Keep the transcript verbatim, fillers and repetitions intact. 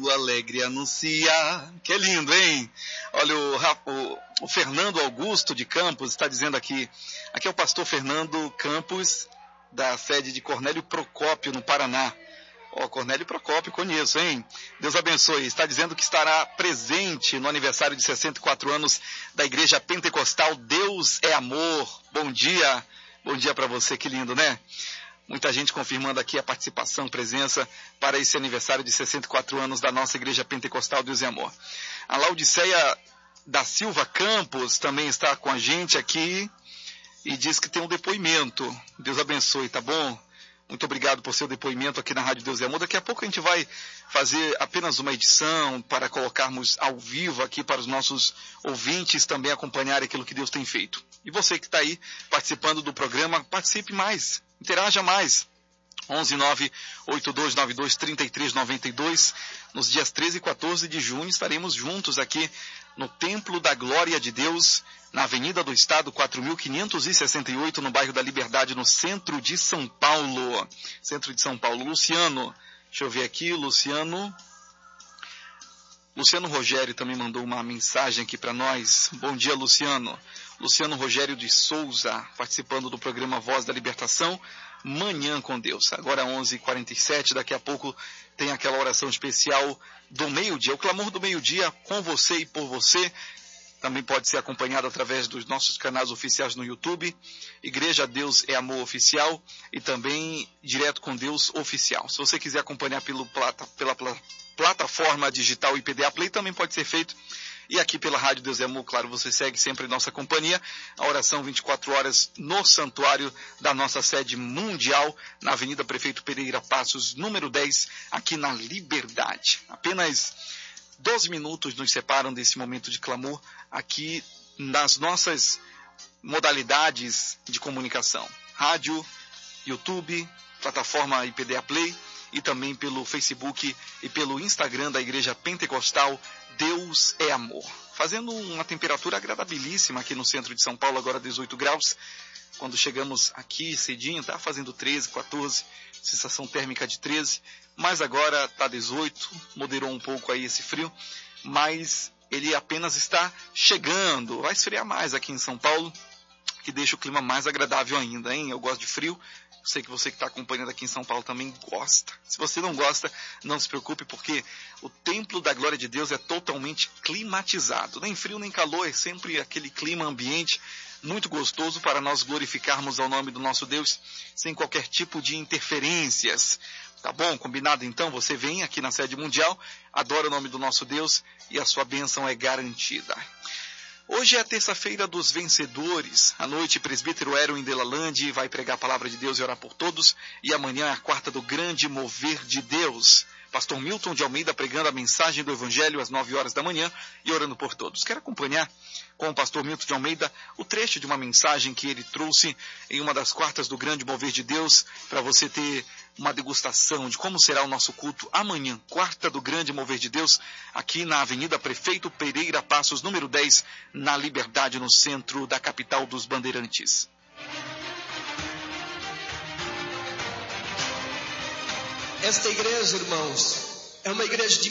Todo alegre anuncia. Que lindo, hein? Olha, o, o, o Fernando Augusto de Campos está dizendo aqui. Aqui é o pastor Fernando Campos, da sede de Cornélio Procópio, no Paraná. Ó, oh, Cornélio Procópio, conheço, hein? Deus abençoe. Está dizendo que estará presente no aniversário de sessenta e quatro anos da Igreja Pentecostal Deus é Amor. Bom dia. Bom dia para você, que lindo, né? Muita gente confirmando aqui a participação, presença para esse aniversário de sessenta e quatro anos da nossa Igreja Pentecostal Deus é Amor. A Laudiceia da Silva Campos também está com a gente aqui e diz que tem um depoimento. Deus abençoe, tá bom? Muito obrigado por seu depoimento aqui na Rádio Deus é Amor. Daqui a pouco a gente vai fazer apenas uma edição para colocarmos ao vivo aqui para os nossos ouvintes também acompanharem aquilo que Deus tem feito. E você que está aí participando do programa, participe mais, interaja mais. onze nove oito dois nove dois três três nove dois. Nos dias treze e quatorze de junho estaremos juntos aqui no Templo da Glória de Deus, na Avenida do Estado, quatro mil quinhentos e sessenta e oito, no bairro da Liberdade, no centro de São Paulo. Centro de São Paulo. Luciano, deixa eu ver aqui, Luciano... Luciano Rogério também mandou uma mensagem aqui para nós. Bom dia, Luciano. Luciano Rogério de Souza, participando do programa Voz da Libertação, Manhã com Deus. Agora onze e quarenta e sete, daqui a pouco tem aquela oração especial do meio-dia, o clamor do meio-dia com você e por você. Também pode ser acompanhado através dos nossos canais oficiais no YouTube, Igreja Deus é Amor Oficial e também Direto com Deus Oficial. Se você quiser acompanhar pelo plata, pela plataforma digital I P D A Play, também pode ser feito. E aqui pela Rádio Deus é Amor, claro, você segue sempre em nossa companhia, a oração vinte e quatro horas no santuário da nossa sede mundial, na Avenida Prefeito Pereira Passos, número dez, aqui na Liberdade. Apenas doze minutos nos separam desse momento de clamor aqui nas nossas modalidades de comunicação. Rádio, YouTube, plataforma I P D A Play e também pelo Facebook e pelo Instagram da Igreja Pentecostal Deus é Amor. Fazendo uma temperatura agradabilíssima aqui no centro de São Paulo, agora dezoito graus. Quando chegamos aqui cedinho, tá fazendo treze, quatorze, sensação térmica de treze, mas agora tá dezoito, moderou um pouco aí esse frio, mas ele apenas está chegando. Vai esfriar mais aqui em São Paulo, que deixa o clima mais agradável ainda, hein? Eu gosto de frio. Sei que você que está acompanhando aqui em São Paulo também gosta. Se você não gosta, não se preocupe, porque o Templo da Glória de Deus é totalmente climatizado. Nem frio, nem calor, é sempre aquele clima ambiente muito gostoso para nós glorificarmos ao nome do nosso Deus, sem qualquer tipo de interferências. Tá bom? Combinado então? Você vem aqui na sede mundial, adora o nome do nosso Deus e a sua bênção é garantida. Hoje é a terça-feira dos vencedores. À noite, presbítero Erwin Delalande vai pregar a palavra de Deus e orar por todos. E amanhã é a quarta do grande mover de Deus. Pastor Milton de Almeida pregando a mensagem do Evangelho às nove horas da manhã e orando por todos. Quero acompanhar com o pastor Milton de Almeida o trecho de uma mensagem que ele trouxe em uma das quartas do grande mover de Deus, para você ter uma degustação de como será o nosso culto amanhã, quarta do grande mover de Deus, aqui na Avenida Prefeito Pereira Passos, número dez, na Liberdade, no centro da capital dos Bandeirantes. Esta igreja, irmãos, é uma igreja de